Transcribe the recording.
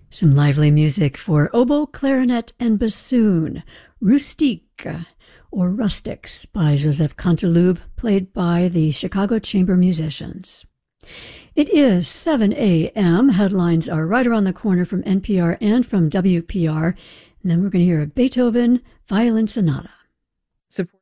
Some lively music for oboe, clarinet, and bassoon, Rustique, or Rustics, by Joseph Canteloube, played by the Chicago Chamber Musicians. It is 7 a.m. Headlines are right around the corner from NPR and from WPR. And then we're going to hear a Beethoven Violin Sonata. Support